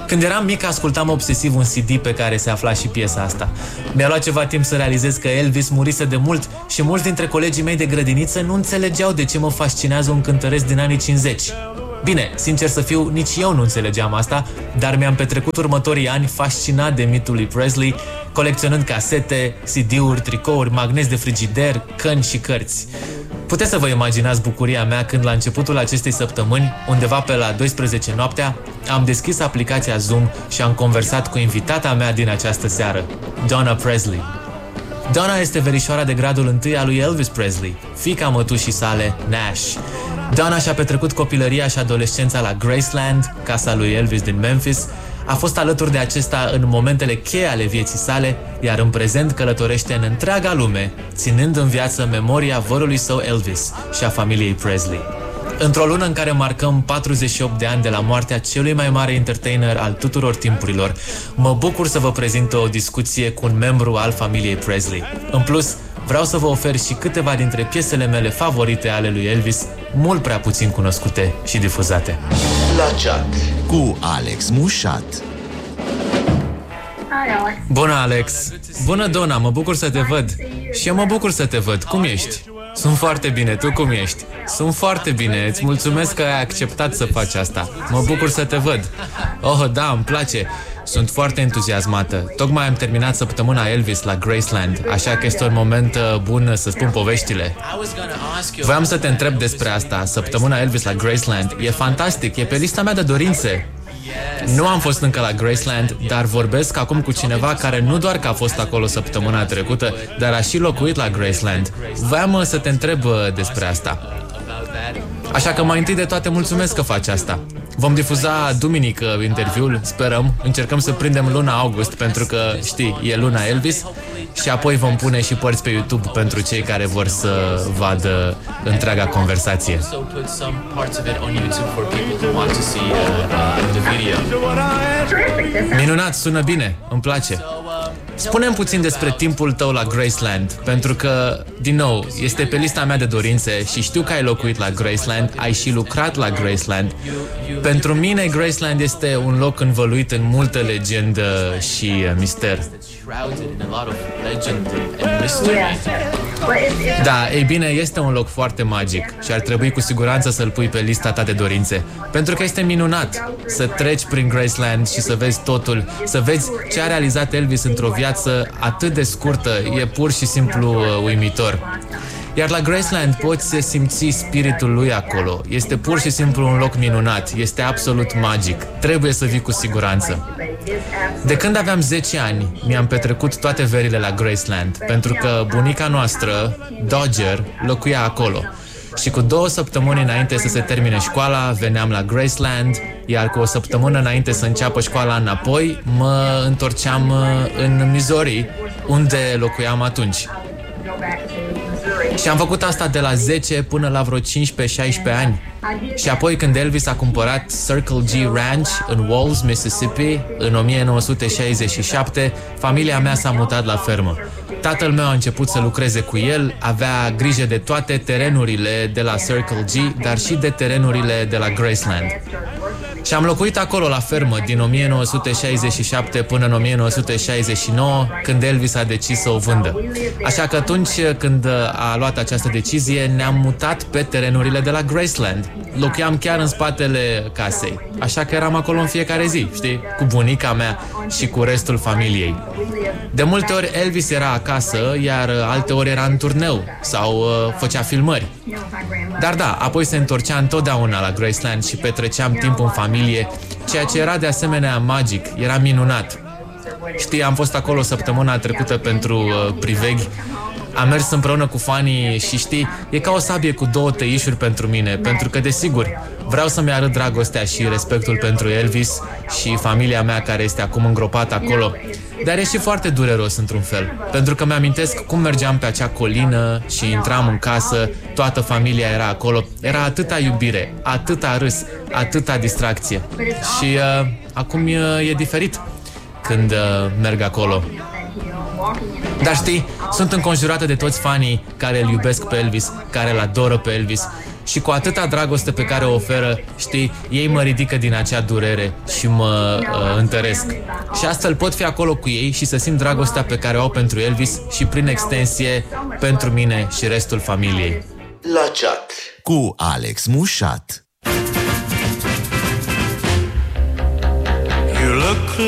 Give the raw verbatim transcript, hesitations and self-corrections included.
Când eram mic, ascultam obsesiv un C D pe care se afla și piesa asta. Mi-a luat ceva timp să realizez că Elvis murise de mult și mulți dintre colegii mei de grădiniță nu înțelegeau de ce mă fascinează un cântăresc din anii cincizeci. Bine, sincer să fiu, nici eu nu înțelegeam asta, dar mi-am petrecut următorii ani fascinat de mitul lui Presley, colecționând casete, C D-uri, tricouri, magneți de frigider, căni și cărți. Puteți să vă imaginați bucuria mea când la începutul acestei săptămâni, undeva pe la douăsprezece noaptea, am deschis aplicația Zoom și am conversat cu invitata mea din această seară, Donna Presley. Donna este verișoara de gradul întâi a lui Elvis Presley, fiica mătușii sale, Nash. Donna și-a petrecut copilăria și adolescența la Graceland, casa lui Elvis din Memphis, a fost alături de acesta în momentele cheie ale vieții sale, iar în prezent călătorește în întreaga lume, ținând în viață memoria vărului său Elvis și a familiei Presley. Într-o lună în care marcăm patruzeci și opt de ani de la moartea celui mai mare entertainer al tuturor timpurilor, mă bucur să vă prezint o discuție cu un membru al familiei Presley. În plus, vreau să vă ofer și câteva dintre piesele mele favorite ale lui Elvis, mult prea puțin cunoscute și difuzate. La chat cu Alex Mușat. Bună, Alex! Bună, Donna, mă bucur să te văd. Și eu mă bucur să te văd. Cum ești? Sunt foarte bine, tu cum ești? Sunt foarte bine, îți mulțumesc că ai acceptat să faci asta. Mă bucur să te văd. Oh, da, îmi place. Sunt foarte entuziasmată. Tocmai am terminat săptămâna Elvis la Graceland, așa că este un moment bun să spun poveștile. Voiam să te întreb despre asta. Săptămâna Elvis la Graceland e fantastic, e pe lista mea de dorințe. Nu am fost încă la Graceland, dar vorbesc acum cu cineva care nu doar că a fost acolo săptămâna trecută, dar a și locuit la Graceland. Voiam să te întreb despre asta. Așa că mai întâi de toate mulțumesc că faci asta. Vom difuza duminică interviul, sperăm. Încercăm să prindem luna august, pentru că, știi, e luna Elvis. Și apoi vom pune și părți pe YouTube pentru cei care vor să vadă întreaga conversație. Minunat, sună bine, îmi place. Spune-mi puțin despre timpul tău la Graceland, pentru că, din nou, este pe lista mea de dorințe și știu că ai locuit la Graceland, ai și lucrat la Graceland. Pentru mine, Graceland este un loc învăluit în multă legendă și mister. Da, ei bine, este un loc foarte magic și ar trebui cu siguranță să-l pui pe lista ta de dorințe, pentru că este minunat să treci prin Graceland și să vezi totul, să vezi ce a realizat Elvis într-o viață atât de scurtă, e pur și simplu uh, uimitor. Iar la Graceland poți simți spiritul lui acolo. Este pur și simplu un loc minunat. Este absolut magic. Trebuie să vii cu siguranță. De când aveam zece ani, mi-am petrecut toate verile la Graceland, pentru că bunica noastră, Dodger, locuia acolo. Și cu două săptămâni înainte să se termine școala, veneam la Graceland, iar cu o săptămână înainte să înceapă școala înapoi, mă întorceam în Missouri, unde locuiam atunci. Și am făcut asta de la zece până la vreo cincisprezece șaisprezece ani. Și apoi când Elvis a cumpărat Circle G Ranch în Walls, Mississippi, în o mie nouă sute șaizeci și șapte, familia mea s-a mutat la fermă. Tatăl meu a început să lucreze cu el, avea grijă de toate terenurile de la Circle G, dar și de terenurile de la Graceland. Și am locuit acolo la fermă din o mie nouă sute șaizeci și șapte până în o mie nouă sute șaizeci și nouă, când Elvis a decis să o vândă. Așa că atunci când a luat această decizie, ne-am mutat pe terenurile de la Graceland. Locuiam chiar în spatele casei, așa că eram acolo în fiecare zi, știi, cu bunica mea și cu restul familiei. De multe ori Elvis era acasă, iar alte ori era în turneu sau uh, făcea filmări. Dar da, apoi se întorcea întotdeauna la Graceland și petreceam timp în familie, ceea ce era de asemenea magic, era minunat. Știi, am fost acolo săptămâna trecută pentru uh, priveghi. Am mers împreună cu fanii și știi, e ca o sabie cu două tăișuri pentru mine, pentru că, desigur, vreau să-mi arăt dragostea și respectul pentru Elvis și familia mea care este acum îngropată acolo. Dar e și foarte dureros într-un fel, pentru că mi-amintesc cum mergeam pe acea colină și intram în casă, toată familia era acolo, era atâta iubire, atâta râs, atâta distracție. Și uh, acum e, e diferit când uh, merg acolo. Dar știi, sunt înconjurată de toți fanii care îl iubesc pe Elvis, care îl adoră pe Elvis și cu atâta dragoste pe care o oferă, știi, ei mă ridică din acea durere și mă uh, întăresc. Și astfel pot fi acolo cu ei și să simt dragostea pe care o au pentru Elvis și prin extensie pentru mine și restul familiei. La chat cu Alex Mușat.